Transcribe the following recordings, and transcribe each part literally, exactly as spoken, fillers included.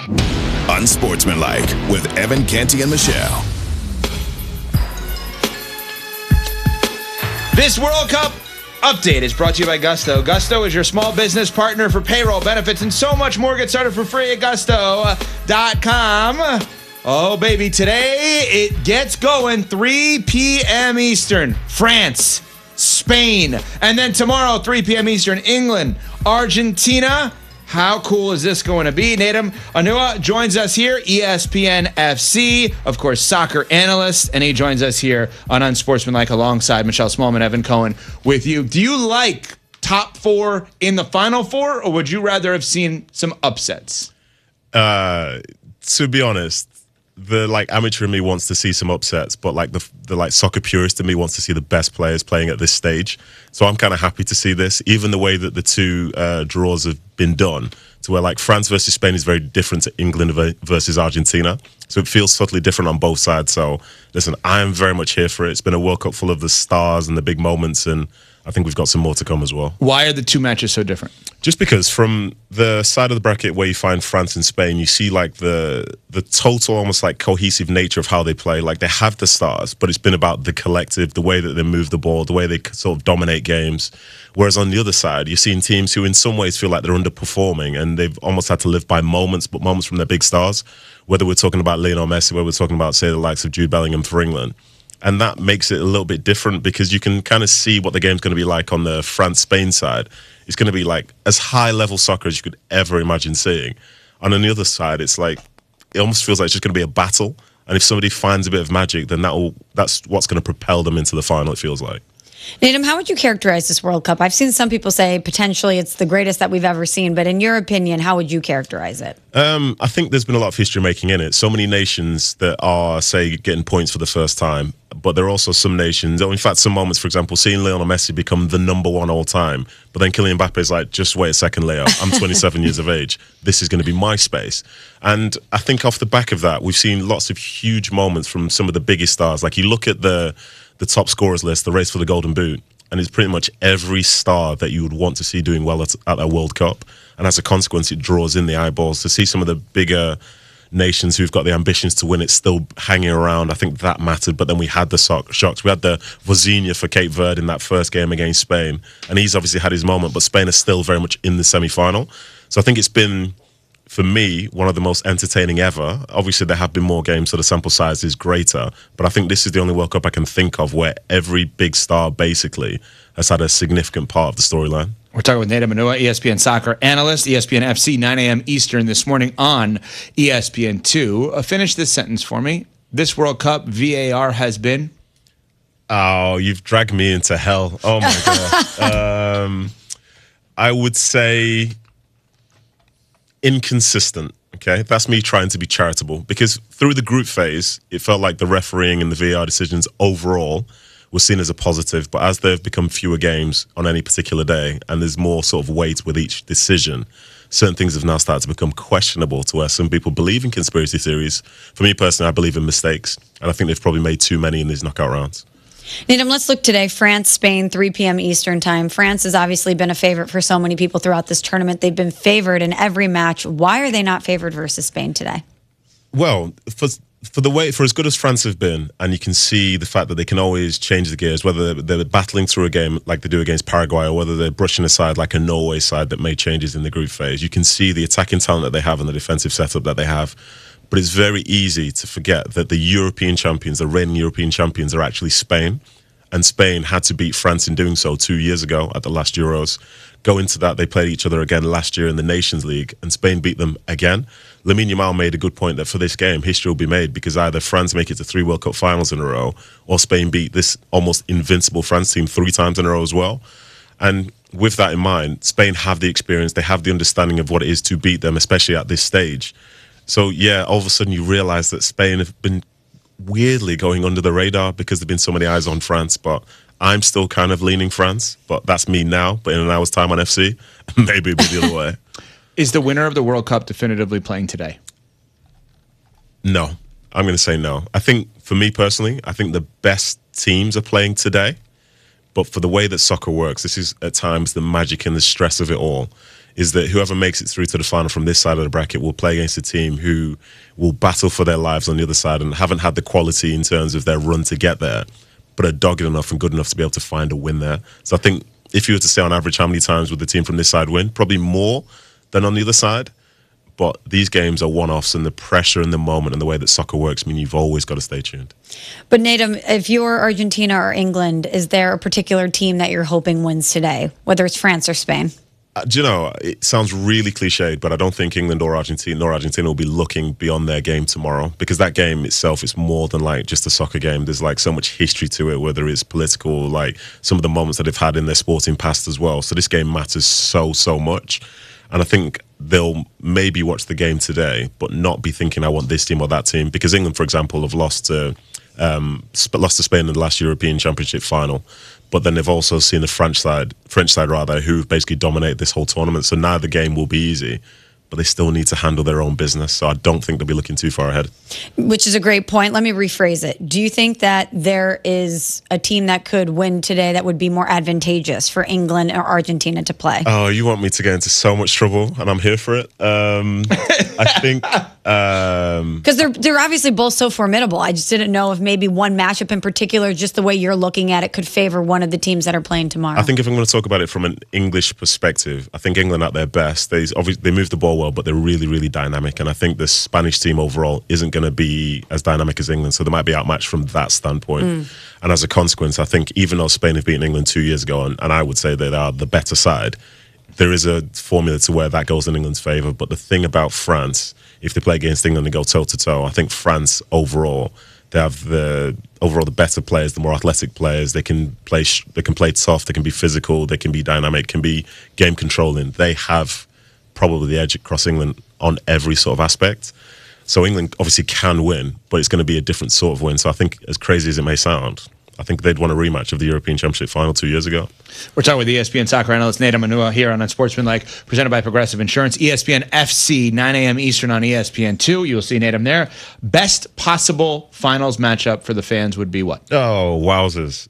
Unsportsmanlike with Evan Canty and Michelle. This World Cup update is brought to you by Gusto. Gusto is your small business partner for payroll, benefits, and so much more. Get started for free at gusto dot com. Oh, baby, today it gets going, three p.m. Eastern. France, Spain. And then tomorrow, three p.m. Eastern, England, Argentina. How cool is this going to be? Nadim Anua joins us here, E S P N F C, of course, soccer analyst, and he joins us here on Unsportsmanlike alongside Michelle Smallman, Evan Cohen with you. Do you like top four in the final four, or would you rather have seen some upsets? Uh, to be honest, the like amateur in me wants to see some upsets, but like the the like soccer purist in me wants to see the best players playing at this stage. So I'm kind of happy to see this, even the way that the two uh, draws have been done, to where like France versus Spain is very different to England versus Argentina. So it feels subtly different on both sides. So listen, I'm very much here for it. It's been a World Cup full of the stars and the big moments, and I think we've got some more to come as well. Why are the two matches so different? Just because from the side of the bracket where you find France and Spain, you see like the the total almost like cohesive nature of how they play. Like they have the stars, but it's been about the collective, the way that they move the ball, the way they sort of dominate games. Whereas on the other side, you're seeing teams who in some ways feel like they're underperforming and they've almost had to live by moments, but moments from their big stars. Whether we're talking about Lionel Messi, whether we're talking about, say, the likes of Jude Bellingham for England. And that makes it a little bit different because you can kind of see what the game's going to be like on the France-Spain side. It's going to be like as high-level soccer as you could ever imagine seeing. And on the other side, it's like, it almost feels like it's just going to be a battle. And if somebody finds a bit of magic, then that will that's what's going to propel them into the final, it feels like. Nadim, how would you characterize this World Cup? I've seen some people say potentially it's the greatest that we've ever seen, but in your opinion, how would you characterize it? Um, I think there's been a lot of history making in it. So many nations that are, say, getting points for the first time, but there are also some nations, or in fact, some moments, for example, seeing Lionel Messi become the number one all time, but then Kylian Mbappe is like, just wait a second, Leo, I'm twenty-seven years of age. This is going to be my space. And I think off the back of that, we've seen lots of huge moments from some of the biggest stars. Like you look at the the top scorers list, the race for the Golden Boot, and it's pretty much every star that you would want to see doing well at, at a World Cup. And as a consequence, it draws in the eyeballs. To see some of the bigger nations who've got the ambitions to win it still hanging around, I think that mattered. But then we had the so- shocks. We had the Vozinha for Cape Verde in that first game against Spain. And he's obviously had his moment, but Spain is still very much in the semi-final. So I think it's been, for me, one of the most entertaining ever. Obviously, there have been more games, so the sample size is greater. But I think this is the only World Cup I can think of where every big star basically has had a significant part of the storyline. We're talking with Nadim Anua, E S P N soccer analyst, E S P N F C, nine a.m. Eastern this morning on E S P N two. Uh, finish this sentence for me. This World Cup, V A R has been? Oh, you've dragged me into hell. Oh, my God. um, I would say inconsistent. Okay, that's me trying to be charitable, because through the group phase, it felt like the refereeing and the V A R decisions overall were seen as a positive. But as there have become fewer games on any particular day, and there's more sort of weight with each decision, certain things have now started to become questionable, to where some people believe in conspiracy theories. For me personally, I believe in mistakes, and I think they've probably made too many in these knockout rounds. Nadim, let's look today. France, Spain, three p.m. Eastern time. France has obviously been a favorite for so many people throughout this tournament. They've been favored in every match. Why are they not favored versus Spain today? Well, for for the way for as good as France have been, and you can see the fact that they can always change the gears, whether they're battling through a game like they do against Paraguay, or whether they're brushing aside like a Norway side that made changes in the group phase. You can see the attacking talent that they have and the defensive setup that they have. But it's very easy to forget that the European champions, the reigning European champions, are actually Spain. And Spain had to beat France in doing so two years ago at the last Euros. Go into that, they played each other again last year in the Nations League, and Spain beat them again. Lamine Yamal made a good point that for this game, history will be made, because either France make it to three World Cup finals in a row, or Spain beat this almost invincible France team three times in a row as well. And with that in mind, Spain have the experience, they have the understanding of what it is to beat them, especially at this stage. So, yeah, all of a sudden you realise that Spain have been weirdly going under the radar because there have been so many eyes on France. But I'm still kind of leaning France, but that's me now. But in an hour's time on F C, maybe it'll be the other way. Is the winner of the World Cup definitively playing today? No. I'm going to say no. I think, for me personally, I think the best teams are playing today. But for the way that soccer works, this is at times the magic and the stress of it all. is that whoever makes it through to the final from this side of the bracket will play against a team who will battle for their lives on the other side and haven't had the quality in terms of their run to get there, but are dogged enough and good enough to be able to find a win there. So I think if you were to say on average how many times would the team from this side win, probably more than on the other side. But these games are one-offs, and the pressure in the moment and the way that soccer works mean you've always got to stay tuned. But Natum, if you're Argentina or England, is there a particular team that you're hoping wins today, whether it's France or Spain? Uh, do you know, it sounds really cliched, but I don't think England or Argentina nor Argentina will be looking beyond their game tomorrow, because that game itself is more than like just a soccer game. There's like so much history to it, whether it's political, like some of the moments that they've had in their sporting past as well. So this game matters so, so much. And I think they'll maybe watch the game today, but not be thinking, I want this team or that team. Because England, for example, have lost to, um, lost to Spain in the last European Championship final. But then they've also seen the French side, French side rather, who've basically dominated this whole tournament. So now the game will be easy, but they still need to handle their own business. So I don't think they'll be looking too far ahead. Which is a great point. Let me rephrase it. Do you think that there is a team that could win today that would be more advantageous for England or Argentina to play? Oh, you want me to get into so much trouble, and I'm here for it. Um, I think... Because um, they're, they're obviously both so formidable. I just didn't know if maybe one matchup in particular, just the way you're looking at it, could favor one of the teams that are playing tomorrow. I think if I'm going to talk about it from an English perspective, I think England at their best, they obviously they move the ball well, but they're really, really dynamic. And I think the Spanish team overall isn't going to be as dynamic as England, so they might be outmatched from that standpoint. Mm. And as a consequence, I think even though Spain have beaten England two years ago, and, and I would say they are the better side, there is a formula to where that goes in England's favour. But the thing about France, if they play against England and go toe-to-toe, I think France overall, they have the overall the better players, the more athletic players. They can play they can play tough, they can be physical, they can be dynamic, can be game controlling. They have probably the edge across England on every sort of aspect. So England obviously can win, but it's going to be a different sort of win. So I think, as crazy as it may sound, I think they'd won a rematch of the European Championship final two years ago. We're talking with E S P N soccer analyst Natum Manua here on Unsportsmanlike, presented by Progressive Insurance. E S P N F C, nine a.m. Eastern on E S P N two. You will see Natum there. Best possible finals matchup for the fans would be what? Oh, wowzers.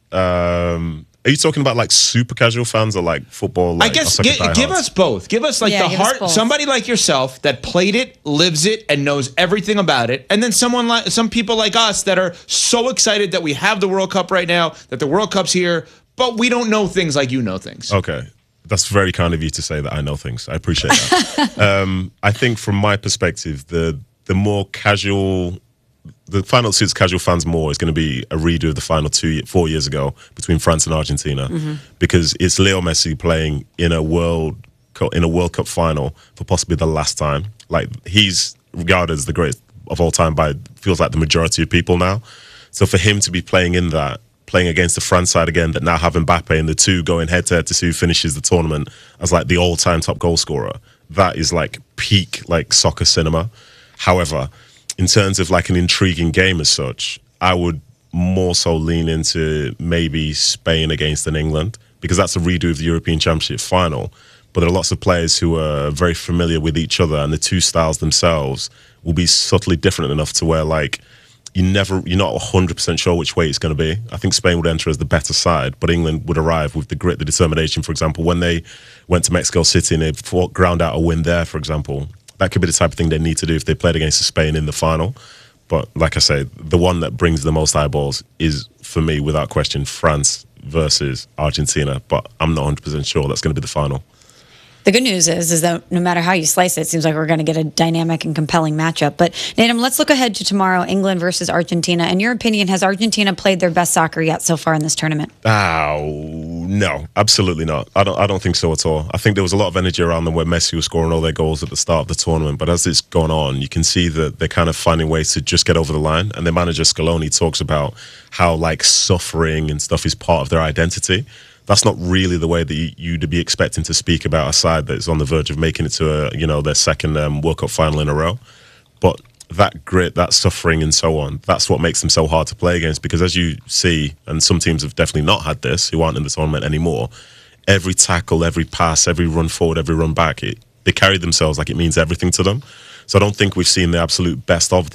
Um, are you talking about like super casual fans or like football? Like, I guess gi- give us both. Give us like yeah, the heart. Somebody like yourself that played it, lives it, and knows everything about it, and then someone like some people like us that are so excited that we have the World Cup right now, that the World Cup's here, but we don't know things like you know things. Okay. That's very kind of you to say that I know things. I appreciate that. um, I think from my perspective, the the more casual, the final that suits casual fans more is going to be a redo of the final two, four years ago between France and Argentina, mm-hmm. because it's Leo Messi playing in a World Cup, in a World Cup final for possibly the last time. Like, he's regarded as the greatest of all time by, feels like, the majority of people now. So for him to be playing in that, playing against the France side again that now have Mbappe, and the two going head to head to see who finishes the tournament as like the all-time top goal scorer, that is like peak like soccer cinema. However, in terms of like an intriguing game as such, I would more so lean into maybe Spain against an England, because that's a redo of the European Championship final. But there are lots of players who are very familiar with each other, and the two styles themselves will be subtly different enough to where like you never, you're not one hundred percent sure which way it's going to be. I think Spain would enter as the better side, but England would arrive with the grit, the determination. For example, when they went to Mexico City and they fought, ground out a win there, for example, that could be the type of thing they need to do if they played against Spain in the final. But like I say, the one that brings the most eyeballs is, for me, without question, France versus Argentina. But I'm not one hundred percent sure that's going to be the final. The good news is, is that no matter how you slice it, it seems like we're going to get a dynamic and compelling matchup. But, Natum, let's look ahead to tomorrow, England versus Argentina. In your opinion, has Argentina played their best soccer yet so far in this tournament? Oh, no, absolutely not. I don't I don't think so at all. I think there was a lot of energy around them where Messi was scoring all their goals at the start of the tournament. But as it's gone on, you can see that they're kind of finding ways to just get over the line. And their manager, Scaloni, talks about how, like, suffering and stuff is part of their identity. That's not really the way that you'd be expecting to speak about a side that's on the verge of making it to a, you know, their second um, World Cup final in a row. But that grit, that suffering and so on, that's what makes them so hard to play against, because as you see, and some teams have definitely not had this, who aren't in the tournament anymore, every tackle, every pass, every run forward, every run back, it, they carry themselves like it means everything to them. So I don't think we've seen the absolute best of them.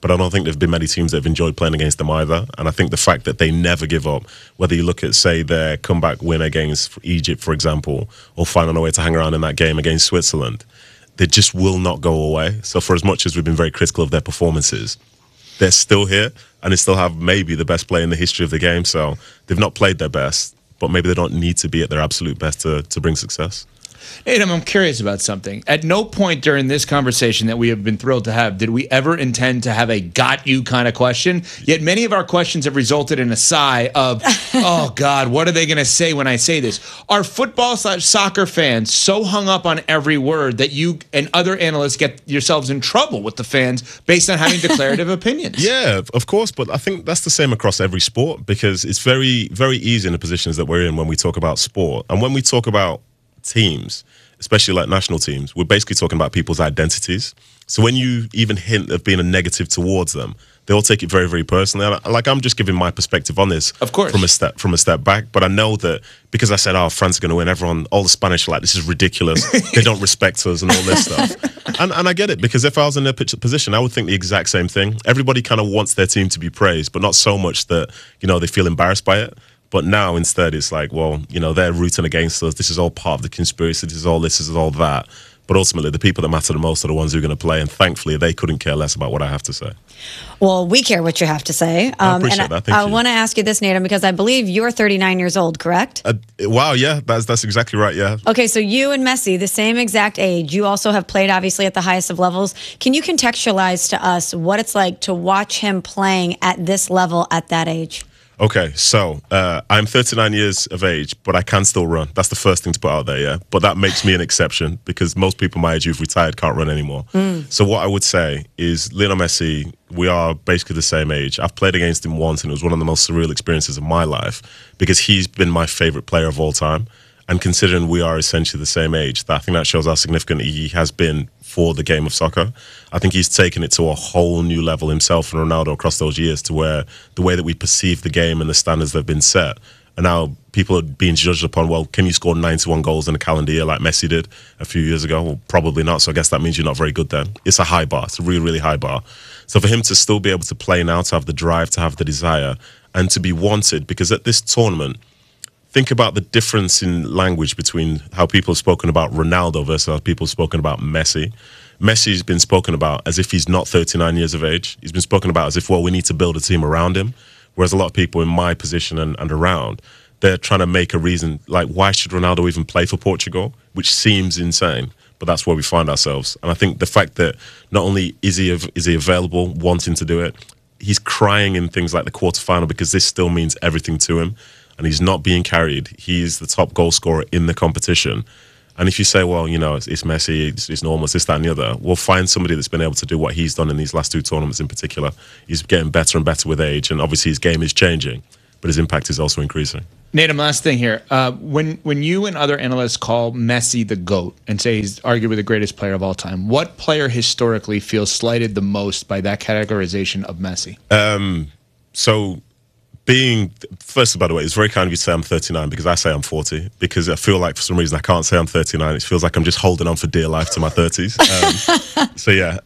but I don't think there have been many teams that have enjoyed playing against them either. And I think the fact that they never give up, whether you look at, say, their comeback win against Egypt, for example, or finding a way to hang around in that game against Switzerland, they just will not go away. So for as much as we've been very critical of their performances, they're still here, and they still have maybe the best player in the history of the game. So they've not played their best, but maybe they don't need to be at their absolute best to, to bring success. Adam, I'm curious about something. At no point during this conversation that we have been thrilled to have did we ever intend to have a got you kind of question. Yet many of our questions have resulted in a sigh of, oh, God, what are they going to say when I say this? Are football slash soccer fans so hung up on every word that you and other analysts get yourselves in trouble with the fans based on having declarative opinions? Yeah, of course. But I think that's the same across every sport, because it's very, very easy in the positions that we're in when we talk about sport. And when we talk about teams, especially like national teams, we're basically talking about people's identities. So when you even hint of being a negative towards them, they all take it very, very personally. And like, I'm just giving my perspective on this, of course, from a step from a step back. But I know that because I said, "Oh, France are going to win," everyone, all the Spanish are like, "This is ridiculous. They don't respect us," and all this stuff. And and I get it, because if I was in their position, I would think the exact same thing. Everybody kind of wants their team to be praised, but not so much that, you know, they feel embarrassed by it. But now instead it's like, well, you know, they're rooting against us. This is all part of the conspiracy. This is all this, this is all that. But ultimately, the people that matter the most are the ones who are going to play. And thankfully, they couldn't care less about what I have to say. Well, we care what you have to say. Um, I appreciate and that. Thank I, you. I want to ask you this, Natum, because I believe you're thirty-nine years old, correct? Uh, wow, yeah, that's that's exactly right, yeah. Okay, so you and Messi, the same exact age. You also have played, obviously, at the highest of levels. Can you contextualize to us what it's like to watch him playing at this level at that age? Okay, so uh, I'm thirty-nine years of age, but I can still run. That's the first thing to put out there, yeah? But that makes me an exception, because most people my age who've retired can't run anymore. Mm. So what I would say is Lionel Messi, we are basically the same age. I've played against him once, and it was one of the most surreal experiences of my life, because he's been my favorite player of all time. And considering we are essentially the same age, I think that shows how significant he has been for the game of soccer. I think he's taken it to a whole new level himself and Ronaldo across those years, to where the way that we perceive the game and the standards that have been set, and now people are being judged upon, well, can you score ninety-one goals in a calendar year like Messi did a few years ago? Well, probably not, so I guess that means you're not very good then. It's a high bar. It's a really, really high bar. So for him to still be able to play now, to have the drive, to have the desire, and to be wanted, because at this tournament, think about the difference in language between how people have spoken about Ronaldo versus how people have spoken about Messi. Messi's been spoken about as if he's not thirty-nine years of age. He's been spoken about as if, well, we need to build a team around him. Whereas a lot of people in my position and, and around, they're trying to make a reason, like, why should Ronaldo even play for Portugal? Which seems insane, but that's where we find ourselves. And I think the fact that not only is he, is he available, wanting to do it, he's crying in things like the quarterfinal, because this still means everything to him. And he's not being carried. He's the top goal scorer in the competition. And if you say, well, you know, it's, it's Messi, it's, it's normal, it's this, that, and the other, we'll find somebody that's been able to do what he's done in these last two tournaments in particular. He's getting better and better with age, and obviously his game is changing, but his impact is also increasing. Natum, last thing here. Uh, when when you and other analysts call Messi the GOAT and say he's arguably the greatest player of all time, what player historically feels slighted the most by that categorization of Messi? Um, so... Being, first, by the way, it's very kind of you to say I'm thirty-nine, because I say I'm forty, because I feel like for some reason I can't say I'm thirty-nine. It feels like I'm just holding on for dear life to my thirties. Um, so, yeah.